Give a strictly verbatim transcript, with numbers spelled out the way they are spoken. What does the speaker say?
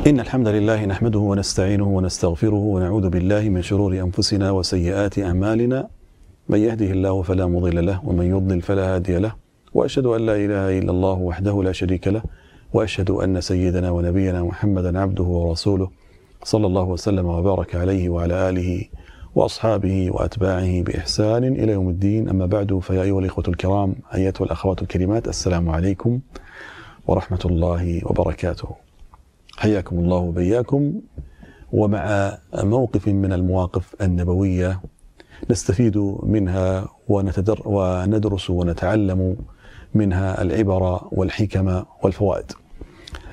إن الحمد لله نحمده ونستعينه ونستغفره ونعوذ بالله من شرور أنفسنا وسيئات أعمالنا، من يهده الله فلا مضل له ومن يضلل فلا هادي له، وأشهد أن لا إله إلا الله وحده لا شريك له، وأشهد أن سيدنا ونبينا محمدا عبده ورسوله صلى الله وسلم وبارك عليه وعلى آله وأصحابه وأتباعه بإحسان إلى يوم الدين. أما بعد، فيا أيها الإخوة الكرام، أيتها الأخوات الكريمات، السلام عليكم ورحمة الله وبركاته. حياكم الله وبياكم، ومع موقف من المواقف النبوية نستفيد منها وندرس ونتعلم منها العبر والحكم والفوائد.